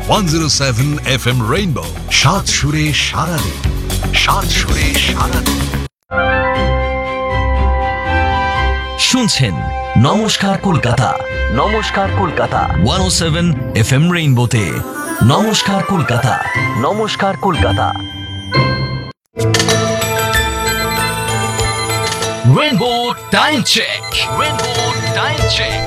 107 FM Rainbow, সাত সুরে সারাদিন, সাত সুরে সারাদিন। শুনছেন নমস্কার কলকাতা, নমস্কার কলকাতা 107 FM রেইনবোতে। নমস্কার কলকাতা, নমস্কার Kolkata. Rainbow time check, rainbow time check.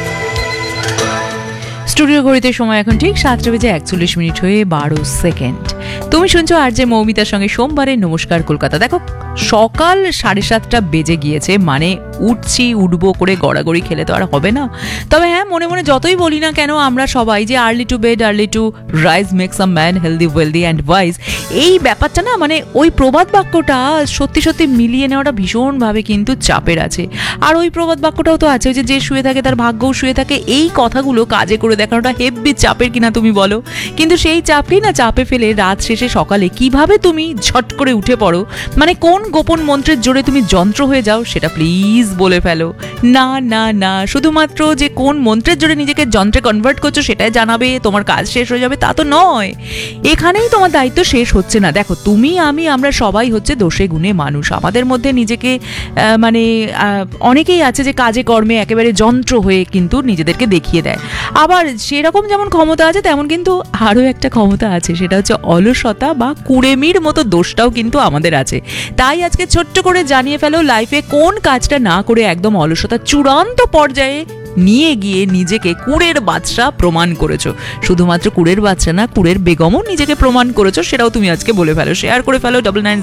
Studio ঘড়িতে সময় এখন ঠিক 7:41 হয়ে 12 সেকেন্ড। তুমি শুনছো আরজে মৌমিতার সঙ্গে সোমবারে নমস্কার কলকাতা। দেখো সকাল 7:30 বেজে গিয়েছে, মানে উঠবো করে গড়াগড়ি খেলে তো আর হবে না। তবে হ্যাঁ, মনে মনে যতই বলি না কেন আমরা সবাই যে early to bed early to rise makes a man healthy wealthy and wise, এই ব্যাপারটা না, মানে ওই প্রবাদ বাক্যটা সত্যি সত্যি মিলিয়ে নেওয়াটা ভীষণভাবে কিন্তু চাপের আছে। আর ওই প্রবাদ বাক্যটাও তো আছে, ওই যে শুয়ে থাকে তার ভাগ্যও শুয়ে থাকে। এই কথাগুলো কাজে করে দেখানোটা হেব্বি চাপের কিনা তুমি বলো। কিন্তু সেই চাপটাই না চাপে ফেলে রাত শেষে সকালে কিভাবে তুমি ঝট করে উঠে পড়ো, মানে কোন গোপন মন্ত্রের জোরে তুমি যন্ত্র হয়ে যাও, সেটা প্লিজ বলে ফেলো। না না না, শুধুমাত্র যে কোন মন্ত্রের জোরে নিজেকে যন্ত্রে কনভার্ট করছো সেটাই জানাবে, তোমার কাজ শেষ হয়ে যাবে, তা তো নয়। এখানেই তোমার দায়িত্ব শেষ হচ্ছে না। দেখো তুমি আমি আমরা সবাই হচ্ছে দোষে গুণে মানুষ। আমাদের মধ্যে নিজেকে মানে অনেকেই আছে যে কাজে কর্মে একেবারে যন্ত্র হয়ে কিন্তু নিজেদেরকে দেখিয়ে দেয়। আবার সেরকম যেমন ক্ষমতা আছে তেমন কিন্তু আরও একটা ক্ষমতা আছে, সেটা হচ্ছে অলসতা বা কুড়েমির মতো দোষটাও কিন্তু আমাদের আছে। তাই আজকে ছোট্ট করে জানিয়ে ফেলো, লাইফে কোন কাজটা না করে একদম অলসতা চূড়ান্ত পর্যায়ে নিয়ে গিয়ে নিজেকে কুড়ের বাদশা প্রমাণ করেছো। শুধুমাত্র কুড়ের বাদশা না, কুড়ের বেগমও নিজেকে প্রমাণ করেছো, সেটাও তুমি আজকে বলে ফেলো। শেয়ার করে ফেলো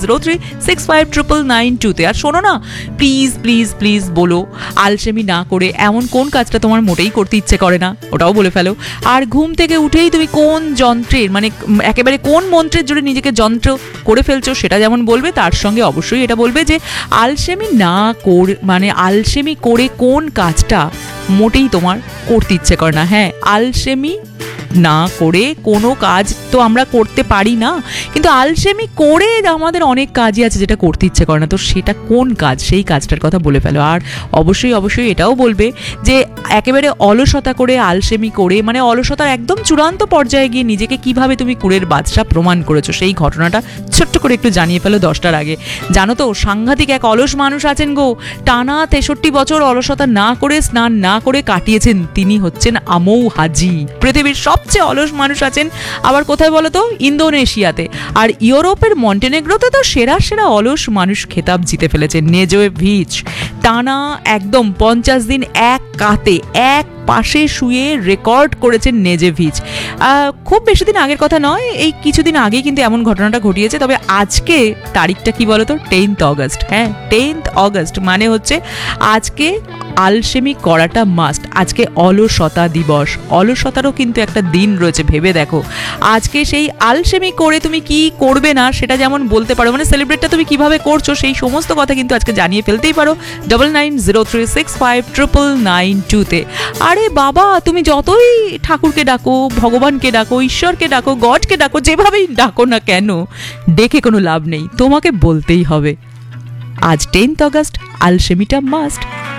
9903659992-তে। আর শোনো না, প্লিজ প্লিজ প্লিজ বলো, আলসেমি না করে এমন কোন কাজটা তোমার মোটেই করতে ইচ্ছে করে না, ওটাও বলে ফেলো। আর ঘুম থেকে উঠেই তুমি কোন যন্ত্রের, মানে একেবারে কোন মন্ত্রের জোরে নিজেকে যন্ত্র করে ফেলছো সেটা যেমন বলবে, তার সঙ্গে অবশ্যই এটা বলবে যে আলসেমি না করে, মানে আলসেমি করে কোন কাজটা মোটেই তোমার করতে ইচ্ছে করে না। হ্যাঁ, আলসেমি না করে কোনো কাজ তো আমরা করতে পারি না, কিন্তু আলসেমি করে আমাদের অনেক কাজই আছে যেটা করতে ইচ্ছে করে না। তো সেটা কোন কাজ, সেই কাজটার কথা বলে ফেলো। আর অবশ্যই অবশ্যই এটাও বলবে যে একেবারে অলসতা করে, আলসেমি করে, মানে অলসতার একদম চূড়ান্ত পর্যায়ে গিয়ে নিজেকে কিভাবে তুমি কুড়ের বাদশা প্রমাণ করেছো, সেই ঘটনাটা ছোট্ট করে একটু জানিয়ে ফেলো 10টার আগে। জানো তো, সাংঘাতিক এক অলস মানুষ আছেন গো, টানা 63 বছর অলসতা না করে, স্নান না করে কাটিয়েছেন। তিনি হচ্ছেন আমৌ হাজি। পৃথিবীর সবচেয়ে অলস মানুষ আছেন আবার কোথায় বলো তো? ইন্দোনেশিয়াতে। আর ইউরোপের মন্টেনেগ্রোতে তো সেরা সেরা অলস মানুষ খেতাব জিতে ফেলেছেন নেজোভিচ। টানা একদম 50 দিন এক কাতে এক পাশে শুয়ে রেকর্ড করেছেন নেজেভিচ। খুব বেশি দিন আগের কথা নয়, এই কিছুদিন আগেই কিন্তু এমন ঘটনাটা ঘটিয়েছে। তবে আজকে তারিখটা কি বলো তো? 10th August. হ্যাঁ, 10th অগস্ট মানে হচ্ছে আজকে আলসেমি করাটা মাস্ট। আজকে অলসতা দিবস। অলসতারও কিন্তু একটা দিন রয়েছে, ভেবে দেখো। আজকে সেই আলসেমি করে তুমি কি করবে না সেটা যেমন বলতে পারো, মানে সেলিব্রেটটা তুমি কিভাবে করছো সেই সমস্ত কথা কিন্তু আজকে জানিয়ে ফেলতেই পারো 9903659992-তে। আরে বাবা, তুমি যতই ঠাকুরকে ডাকো, ভগবানকে ডাকো, ঈশ্বরকে ডাকো, গডকে ডাকো, যেভাবেই ডাকো না কেন, ডেকে কোনো লাভ নেই, তোমাকে বলতেই হবে আজ 10th অগস্ট, আলসেমিটা মাস্ট।